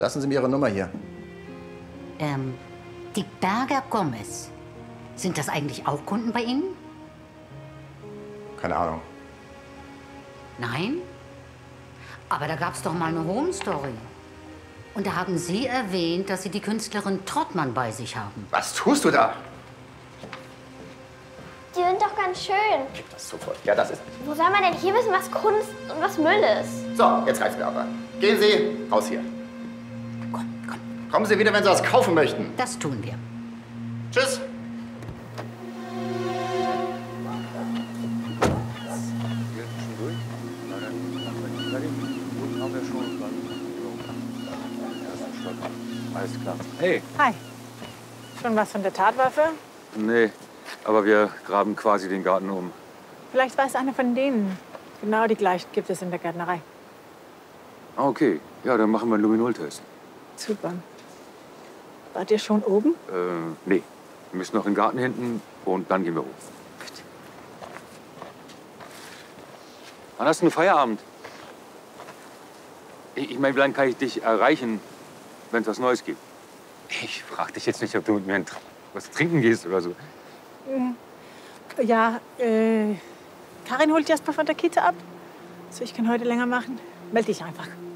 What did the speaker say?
Lassen Sie mir Ihre Nummer hier. Die Berger Gomez. Sind das eigentlich auch Kunden bei Ihnen? Keine Ahnung. Nein? Aber da gab es doch mal eine Home Story. Und da haben Sie erwähnt, dass Sie die Künstlerin Trottmann bei sich haben. Was tust du da? Die sind doch ganz schön. Gib das sofort. Ja, das ist... Wo soll man denn hier wissen, was Kunst und was Müll ist? So, jetzt reicht's mir aber. Gehen Sie raus hier. Komm. Kommen Sie wieder, wenn Sie was kaufen möchten. Das tun wir. Tschüss. Alles klar. Hey. Hi. Schon was von der Tatwaffe? Nee, aber wir graben quasi den Garten um. Vielleicht weiß einer von denen. Genau die gleichen gibt es in der Gärtnerei. Ah, okay. Ja, dann machen wir einen Luminol-Test. Super. Wart ihr schon oben? Nee. Wir müssen noch in den Garten hinten und dann gehen wir hoch. Gut. Wann hast du einen Feierabend? Ich meine, wie lange kann ich dich erreichen, wenn es was Neues gibt? Ich frag dich jetzt nicht, ob du mit mir was trinken gehst oder so. Ja, Karin holt dich erst mal von der Kita ab. So, ich kann heute länger machen. Meld dich einfach.